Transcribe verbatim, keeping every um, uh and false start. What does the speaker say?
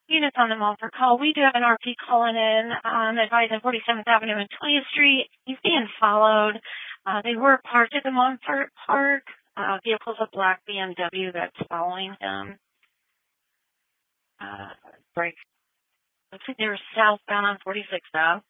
Units on the Mulford call. We do have an R P calling in um, advising forty-seventh Avenue and twentieth Street. He's being followed. Uh, they were parked at the Mulford Park. Uh, vehicle's a black B M W that's following him. Uh, break. Looks like they were southbound on forty-sixth Ave.